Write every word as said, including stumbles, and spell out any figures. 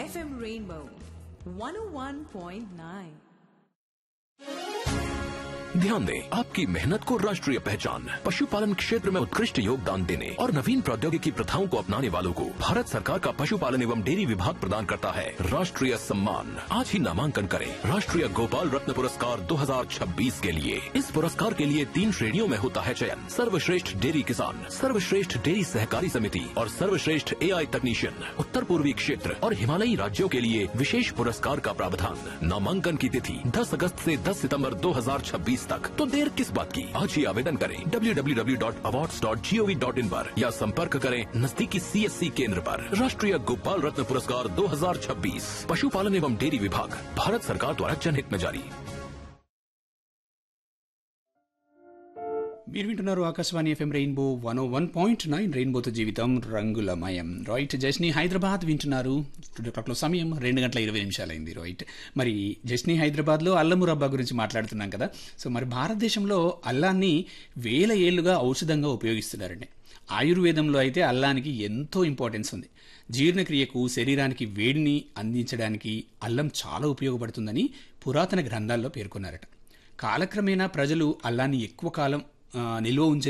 F M Rainbow one oh one point nine. ध्यान दें, आपकी मेहनत को राष्ट्रीय पहचान, पशुपालन क्षेत्र में उत्कृष्ट योगदान देने और नवीन प्रौद्योगिकी प्रथाओं को अपनाने वालों को भारत सरकार का पशुपालन एवं डेयरी विभाग प्रदान करता है राष्ट्रीय सम्मान। आज ही नामांकन करें राष्ट्रीय गोपाल रत्न पुरस्कार दो हज़ार छब्बीस के लिए। इस पुरस्कार के लिए तीन श्रेणियों में होता है चयन: सर्वश्रेष्ठ डेयरी किसान, सर्वश्रेष्ठ डेयरी सहकारी समिति और सर्वश्रेष्ठ एआई तकनीशियन। उत्तर पूर्वी क्षेत्र और हिमालयी राज्यों के लिए विशेष पुरस्कार का प्रावधान। नामांकन की तिथि दस अगस्त से दस सितंबर दो हज़ार छब्बीस तक। तो देर किस बात की, आज ही आवेदन करें W W W dot awards dot G O V dot in पर या संपर्क करें नजदीकी सी एस सी केंद्र पर। राष्ट्रीय गोपाल रत्न पुरस्कार दो हज़ार छब्बीस पशुपालन एवं डेयरी विभाग, भारत सरकार द्वारा जनहित में जारी। మీరు వింటున్నారు ఆకాశవాణి ఎఫ్ఎం రెయిన్బో వన్ ఓ వన్ పాయింట్ నైన్ రెయిన్బోతో జీవితం రంగులమయం. రైట్, జస్ని హైదరాబాద్ వింటున్నారు. స్టూడియో క్లాక్లో సమయం రెండు గంటల ఇరవై నిమిషాలైంది. రైట్, మరి జస్ని హైదరాబాద్లో అల్లం మురబ్బా గురించి మాట్లాడుతున్నాం కదా. సో మరి భారతదేశంలో అల్లాన్ని వేల ఏళ్లుగా ఔషధంగా ఉపయోగిస్తున్నారండి. ఆయుర్వేదంలో అయితే అల్లానికి ఎంతో ఇంపార్టెన్స్ ఉంది. జీర్ణక్రియకు, శరీరానికి వేడిని అందించడానికి అల్లం చాలా ఉపయోగపడుతుందని పురాతన గ్రంథాల్లో పేర్కొన్నారట. కాలక్రమేణా ప్రజలు అల్లాన్ని ఎక్కువ కాలం నిల్వ ఉంచే